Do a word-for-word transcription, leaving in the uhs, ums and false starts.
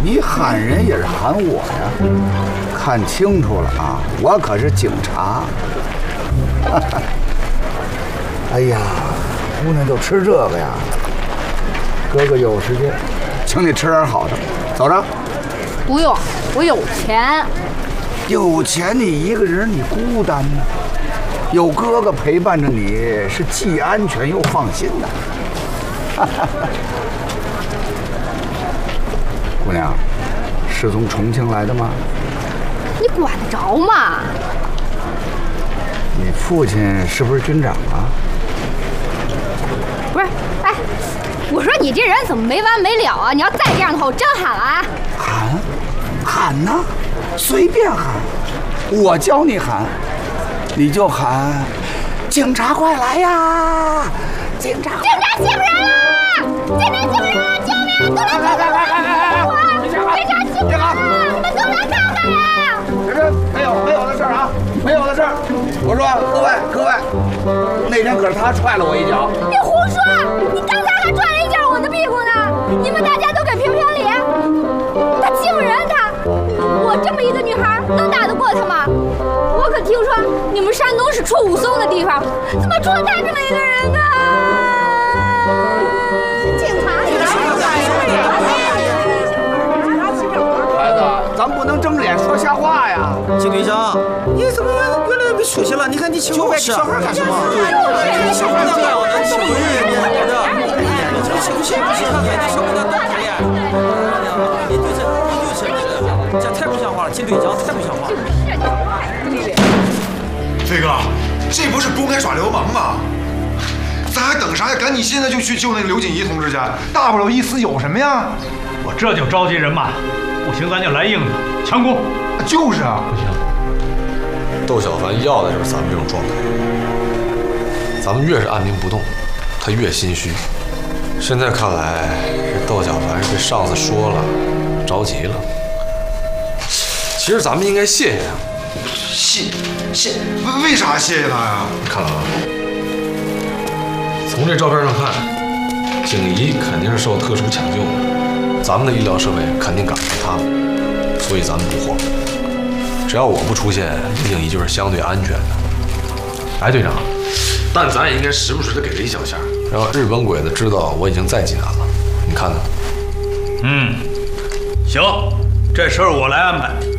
你喊人也是喊我呀，看清楚了啊，我可是警察。哎呀，姑娘就吃这个呀？哥哥有时间，请你吃点好的，走着。 不用，我有钱。 有钱你一个人你孤单呢，有哥哥陪伴着你是既安全又放心的。姑娘，是从重庆来的吗？ 你管得着吗？ 你父亲是不是军长啊？ 不是，哎，我说你这人怎么没完没了啊？你要再这样的话，我真喊了啊！ 喊，喊呢，随便喊，我教你喊，你就喊，警察快来呀！警察， 警察欺负人了！警察欺负人了！救命！都来看看我！警察欺负人了！你们都来看看呀！ 这这没有没有的事儿啊，没有的事儿。我说各位各位，那天可是他踹了我一脚。 你胡说！你刚才还拽了一下我的屁股呢！你们大家都给评评理！他欺负人他！我这么一个女孩能打得过他吗？我可听说你们山东是出武松的地方，怎么出了他这么一个人呢？警察也来孩子，咱不能睁着眼说瞎话呀！ 金队长，你怎么越来越没出息了？你看你欺负小孩干什么？你小孩这样，我能欺负人家？我的，这欺负谁不行？你小孩多可怜！你就是你就是，这太不像话了，金队长太不像话了。 飞哥，这不是公开耍流氓吗？咱还等啥呀？赶紧现在就去救那个刘锦怡同志去，大不了一死有什么呀？ 我这就召集人马，不行咱就来硬的，强攻。 就是啊， 不行。 窦小凡要的就是咱们这种状态。咱们越是按兵不动，他越心虚。现在看来，这窦小凡是被上司说了，着急了。其实咱们应该谢谢他。 谢谢？为为啥谢谢他呀？ 你看啊，从这照片上看，景怡肯定是受特殊抢救的，咱们的医疗设备肯定赶不上他们，所以咱们不慌。只要我不出现，景怡就是相对安全的。哎，队长，但咱也应该时不时的给他一小下，让日本鬼子知道我已经在济南了。你看看。 嗯，行，这事儿我来安排。